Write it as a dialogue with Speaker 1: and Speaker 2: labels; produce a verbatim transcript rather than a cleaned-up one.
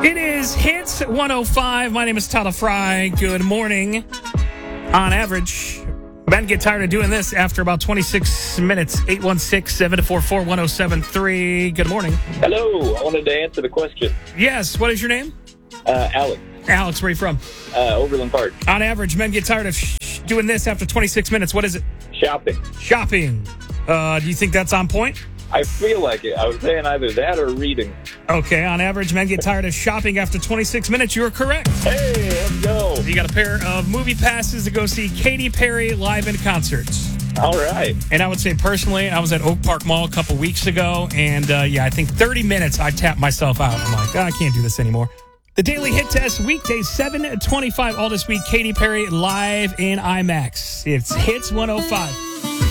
Speaker 1: It is Hits one oh five. My name is Tyler Fry. Good morning. On average, men get tired of doing this after about twenty-six minutes. eight one six, seven four four, one oh seven three. Good morning.
Speaker 2: Hello. I wanted to answer the question.
Speaker 1: Yes. What is your name?
Speaker 2: Uh, Alex,
Speaker 1: Alex, where are you from?
Speaker 2: uh, Overland Park.
Speaker 1: On average, men get tired of sh- doing this after twenty-six minutes. What is it?
Speaker 2: Shopping.
Speaker 1: Shopping. Uh, do you think that's on point?
Speaker 2: I feel like it. I was saying either that or reading.
Speaker 1: Okay. On average, men get tired of shopping after twenty-six minutes. You are correct.
Speaker 2: Hey, let's go.
Speaker 1: You got a pair of movie passes to go see Katy Perry live in concerts.
Speaker 2: All right.
Speaker 1: And I would say personally, I was at Oak Park Mall a couple weeks ago, and uh, yeah, I think thirty minutes I tapped myself out. I'm like, oh, I can't do this anymore. The Daily Hit Test, weekdays seven twenty-five all this week. Katy Perry live in IMAX. It's Hits one oh five.